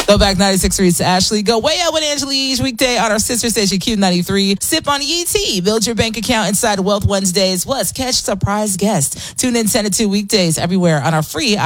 Go back 96.3 to Ashley. Go way out with Angela each weekday on our sister station Q93. Sip on ET. Build your bank account inside Wealth Wednesdays. Plus, catch surprise guests. Tune in 10 to 2 weekdays everywhere on our free